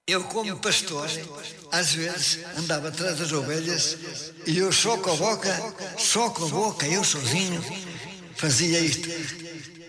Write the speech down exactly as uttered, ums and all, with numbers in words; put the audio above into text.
Eu, como pastor, às vezes andava atrás das ovelhas e eu só com a boca, só com a boca, eu sozinho, fazia isto.